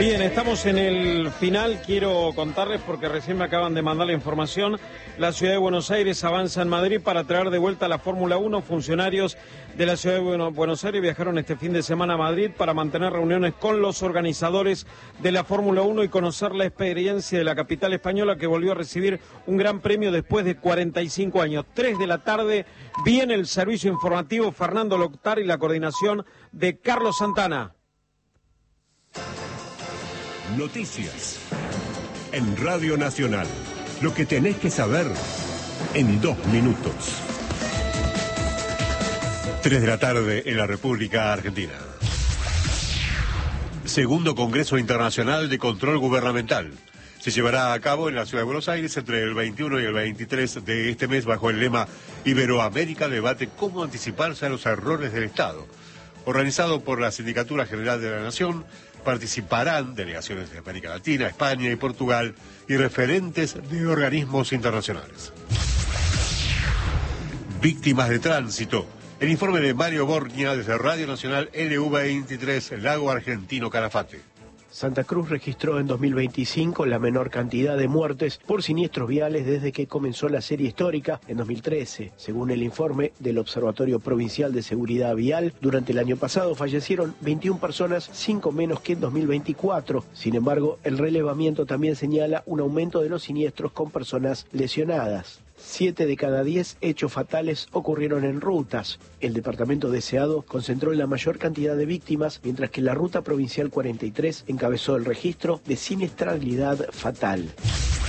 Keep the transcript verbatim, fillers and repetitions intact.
Bien, estamos en el final. Quiero contarles, porque recién me acaban de mandar la información, la Ciudad de Buenos Aires avanza en Madrid para traer de vuelta a la Fórmula uno. Funcionarios de la Ciudad de Buenos Aires viajaron este fin de semana a Madrid para mantener reuniones con los organizadores de la Fórmula uno y conocer la experiencia de la capital española, que volvió a recibir un gran premio después de cuarenta y cinco años. Tres de la tarde, viene el servicio informativo, Fernando Loctar y la coordinación de Carlos Santana. Noticias en Radio Nacional. Lo que tenés que saber en dos minutos. Tres de la tarde en la República Argentina. Segundo Congreso Internacional de Control Gubernamental. Se llevará a cabo en la Ciudad de Buenos Aires entre el veintiuno y el veintitrés de este mes bajo el lema Iberoamérica debate cómo anticiparse a los errores del Estado. Organizado por la Sindicatura General de la Nación, participarán delegaciones de América Latina, España y Portugal y referentes de organismos internacionales. Víctimas de tránsito. El informe de Mario Borña desde Radio Nacional L V veintitrés, Lago Argentino, Calafate. Santa Cruz registró en dos mil veinticinco la menor cantidad de muertes por siniestros viales desde que comenzó la serie histórica en dos mil trece. Según el informe del Observatorio Provincial de Seguridad Vial, durante el año pasado fallecieron veintiuna personas, cinco menos que en dos mil veinticuatro. Sin embargo, el relevamiento también señala un aumento de los siniestros con personas lesionadas. Siete de cada diez hechos fatales ocurrieron en rutas. El departamento deseado concentró la mayor cantidad de víctimas, mientras que la ruta provincial cuarenta y tres encabezó el registro de siniestralidad fatal.